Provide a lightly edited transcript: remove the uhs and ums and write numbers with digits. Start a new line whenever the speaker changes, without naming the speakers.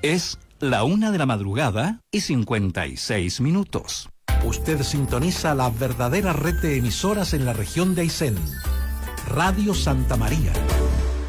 Es la 1:56 a.m.
Usted sintoniza la verdadera red de emisoras en la región de Aysén. Radio Santa María.